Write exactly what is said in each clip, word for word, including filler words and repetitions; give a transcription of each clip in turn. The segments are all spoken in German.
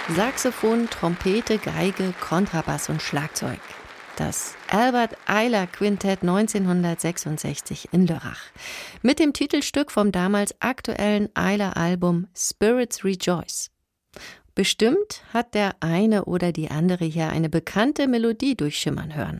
Saxophon, Trompete, Geige, Kontrabass und Schlagzeug. Das Albert Ayler Quintett neunzehnhundertsechsundsechzig in Lörrach. Mit dem Titelstück vom damals aktuellen Ayler-Album Spirits Rejoice. Bestimmt hat der eine oder die andere hier eine bekannte Melodie durchschimmern hören.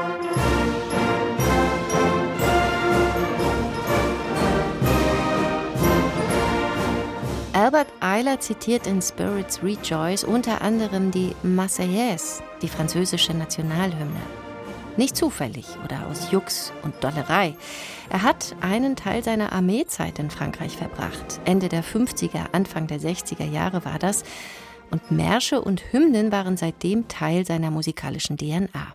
Albert Ayler zitiert in Spirits Rejoice unter anderem die Marseillaise, die französische Nationalhymne. Nicht zufällig oder aus Jux und Dollerei. Er hat einen Teil seiner Armeezeit in Frankreich verbracht. Ende der fünfziger, Anfang der sechziger Jahre war das. Und Märsche und Hymnen waren seitdem Teil seiner musikalischen D N A.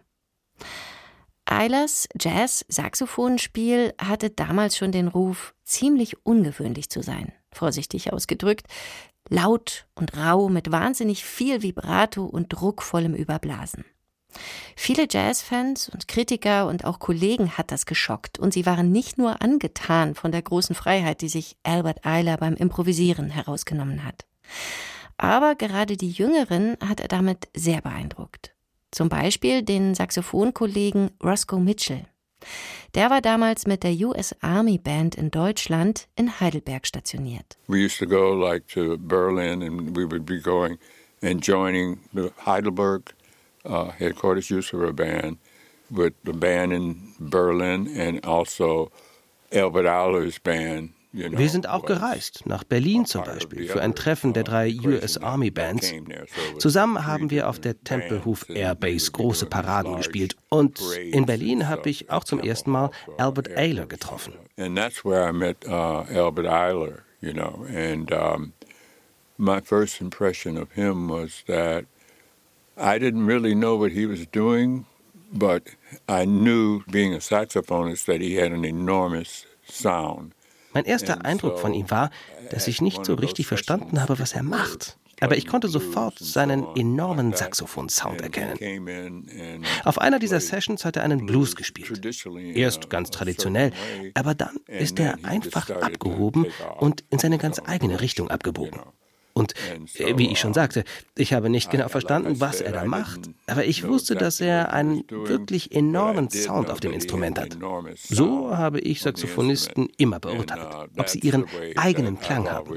Aylers Jazz-Saxophonspiel hatte damals schon den Ruf, ziemlich ungewöhnlich zu sein. Vorsichtig ausgedrückt, laut und rau mit wahnsinnig viel Vibrato und druckvollem Überblasen. Viele Jazzfans und Kritiker und auch Kollegen hat das geschockt und sie waren nicht nur angetan von der großen Freiheit, die sich Albert Ayler beim Improvisieren herausgenommen hat. Aber gerade die Jüngeren hat er damit sehr beeindruckt. Zum Beispiel den Saxophonkollegen Roscoe Mitchell. Der war damals mit der U S Army Band in Deutschland in Heidelberg stationiert. We used to go like to Berlin and we would be going and joining the Heidelberg uh, headquarters use of a band with the band in Berlin and also Albert Ayler's band. Wir sind auch gereist, nach Berlin zum Beispiel, für ein Treffen der drei U S Army Bands. Zusammen haben wir auf der Tempelhof Air Base große Paraden gespielt. Und in Berlin habe ich auch zum ersten Mal Albert Ayler getroffen. And that's where I met uh, Albert Ayler, you know. And um, my first impression of him was that I didn't really know what he was doing, but I knew, being a saxophonist, that he had an enormous sound. Mein erster Eindruck von ihm war, dass ich nicht so richtig verstanden habe, was er macht. Aber ich konnte sofort seinen enormen Saxophon-Sound erkennen. Auf einer dieser Sessions hat er einen Blues gespielt. Erst ganz traditionell, aber dann ist er einfach abgehoben und in seine ganz eigene Richtung abgebogen. Und wie ich schon sagte, ich habe nicht genau verstanden, was er da macht, aber ich wusste, dass er einen wirklich enormen Sound auf dem Instrument hat. So habe ich Saxophonisten immer beurteilt, ob sie ihren eigenen Klang haben.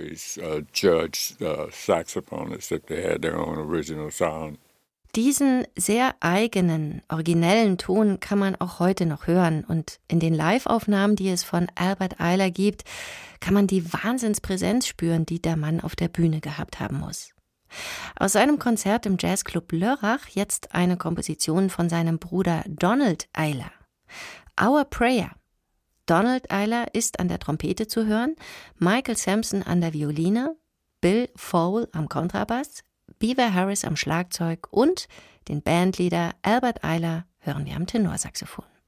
Diesen sehr eigenen, originellen Ton kann man auch heute noch hören. Und in den Live-Aufnahmen, die es von Albert Ayler gibt, kann man die Wahnsinnspräsenz spüren, die der Mann auf der Bühne gehabt haben muss. Aus seinem Konzert im Jazzclub Lörrach jetzt eine Komposition von seinem Bruder Donald Ayler. Our Prayer. Donald Ayler ist an der Trompete zu hören, Michael Sampson an der Violine, Bill Fowle am Kontrabass, Beaver Harris am Schlagzeug und den Bandleader Albert Ayler hören wir am Tenorsaxophon.